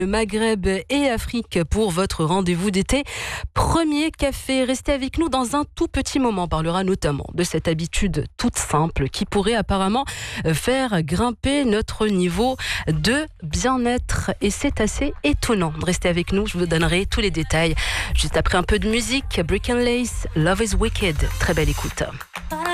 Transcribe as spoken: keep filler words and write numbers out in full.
Maghreb et Afrique pour votre rendez-vous d'été. Premier café, restez avec nous dans un tout petit moment. On parlera notamment de cette habitude toute simple qui pourrait apparemment faire grimper notre niveau de bien-être. Et c'est assez étonnant. Restez avec nous, je vous donnerai tous les détails. Juste après un peu de musique, Brick and Lace, Love is Wicked. Très belle écoute.